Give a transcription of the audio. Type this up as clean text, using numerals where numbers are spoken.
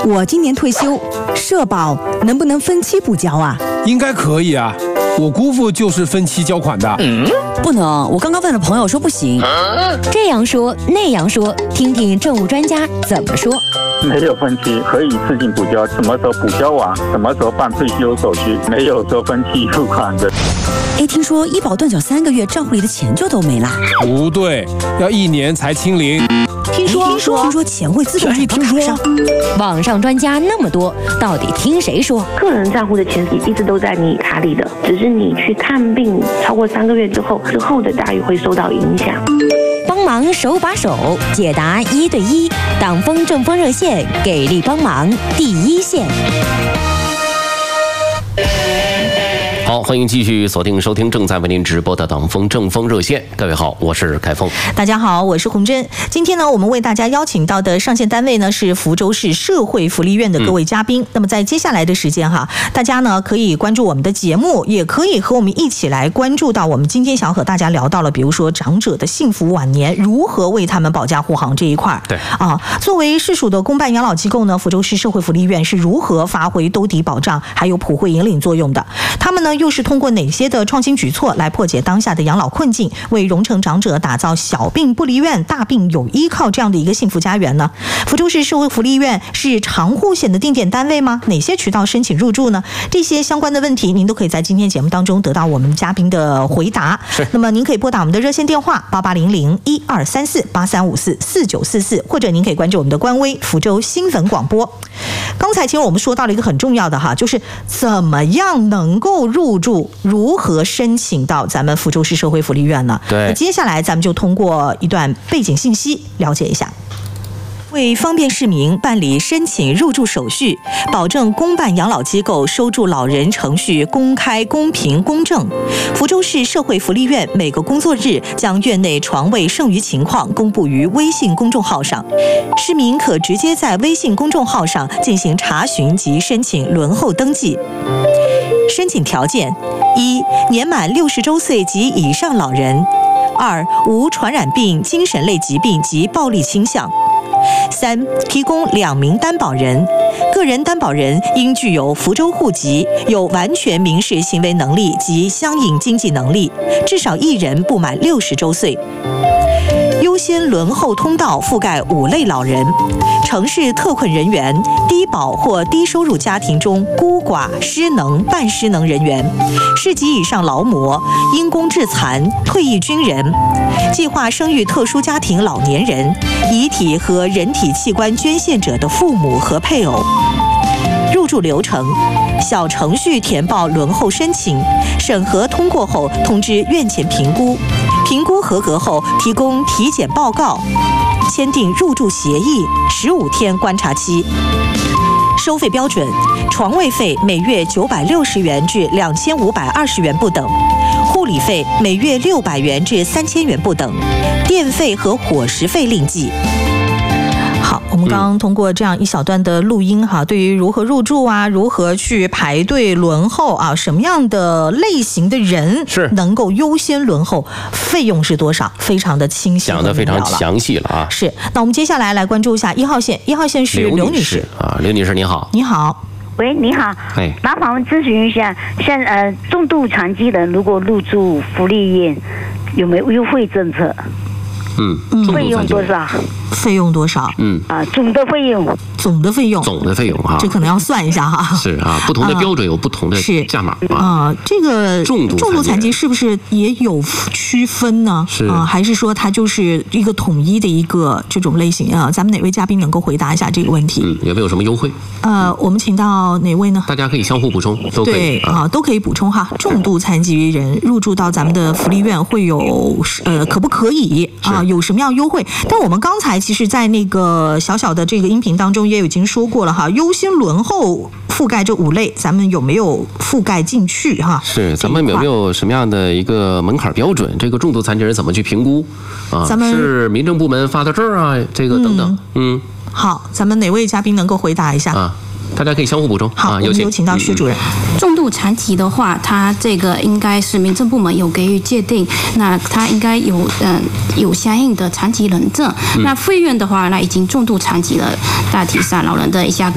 我今年退休，社保能不能分期补交啊？ 应该可以啊，我姑父就是分期交款的。 不能，我刚刚问了朋友说不行。 这样说那样说，听听政务专家怎么说。 没有分期，可以自行补交，什么时候补交完，什么时候办退休手续，没有说分期付款的。 听说医保断缴3个月，账户里的钱就都没了。 不对，要1年才清零。 听说钱会自动转到卡上。 网上专家那么多，到底听谁说？ 个人账户的钱一直都在你卡里的，只是你去看病超过3个月之后的待遇会受到影响。 帮忙手把手解答1对1，党风政风热线给力帮忙第一线。 好，欢迎继续锁定收听正在为您直播的党风政风热线。各位好，我是凯峰。 大家好，我是洪珍。今天呢，我们为大家邀请到的上线单位呢是福州市社会福利院的各位嘉宾。那么在接下来的时间哈，大家呢可以关注我们的节目，也可以和我们一起来关注到我们今天想和大家聊到了，比如说长者的幸福晚年如何为他们保驾护航这一块。 对啊，作为市属的公办养老机构呢，福州市社会福利院是如何发挥兜底保障还有普惠引领作用的？他们呢又是通过哪些的创新举措来破解当下的养老困境，为荣成长者打造小病不离院、大病有依靠这样的一个幸福家园呢？福州市社会福利院是长户险的定点单位吗？哪些渠道申请入住呢？这些相关的问题，您都可以在今天节目当中得到我们嘉宾的回答。那么您可以拨打我们的热线电话8800-1234-8354-4944，或者您可以关注我们的官微福州新闻广播。刚才其实我们说到了一个很重要的哈，就是怎么样能够入住，如何申请到咱们福州市社会福利院呢？ 对， 接下来咱们就通过一段背景信息了解一下。为方便市民办理申请入住手续，保证公办养老机构收住老人程序公开、公平、公正，福州市社会福利院每个工作日将院内床位剩余情况公布于微信公众号上，市民可直接在微信公众号上进行查询及申请轮候登记。申请条件：1. 年满60周岁及以上老人；2. 无传染病、精神类疾病及暴力倾向；3. 提供2名担保人，个人担保人应具有福州户籍，有完全民事行为能力及相应经济能力，至少1人不满60周岁。优先轮候通道覆盖5类老人：城市特困人员、低保或低收入家庭中孤寡、失能、半失能人员、10级以上劳模、因公致残、退役军人、计划生育特殊家庭老年人、遗体和人体器官捐献者的父母和配偶。入住流程：小程序填报轮候申请，审核通过后通知院前评估，评估合格后提供体检报告，签订入住协议，15天观察期。收费标准：床位费每月960元至2520元不等，护理费每月600元至3000元不等，电费和伙食费另计。好，我们刚刚通过这样一小段的录音哈，对于如何入住啊，如何去排队轮候啊，什么样的类型的人是能够优先轮候，费用是多少，非常的清晰， 讲得非常详细了啊。 是，那我们接下来关注一下1号线，1号线是刘女士啊，刘女士你好。 你好。 喂，你好，麻烦我咨询一下，像重度残疾人如果入住福利院，有没有优惠政策？费用多少？ 费用多少？ 总的费用啊， 这可能要算一下哈。 是啊，不同的标准有不同的价码啊。 这个重度残疾是不是也有区分呢？是啊，还是说它就是一个统一的一个这种类型啊？咱们哪位嘉宾能够回答一下这个问题？ 有没有什么优惠？ 我们请到哪位呢？ 大家可以相互补充，都可以。 对啊，都可以补充哈。重度残疾人入住到咱们的福利院会有可不可以啊？有什么样优惠？但我们刚才其实在那个小小的这个音频当中也已经说过了哈，优先轮候覆盖这5类，咱们有没有覆盖进去哈？ 是，咱们有没有什么样的一个门槛标准？这个重度残疾人怎么去评估啊？咱们是民政部门发的证啊，这个等等。 好，咱们哪位嘉宾能够回答一下啊？ 大家可以相互补充。 好，我们有请到薛主任。 重度残疾的话，它这个应该是民政部门有给予界定，那它应该有相应的残疾人证。那费用的话，那已经重度残疾了，大体上老人的一下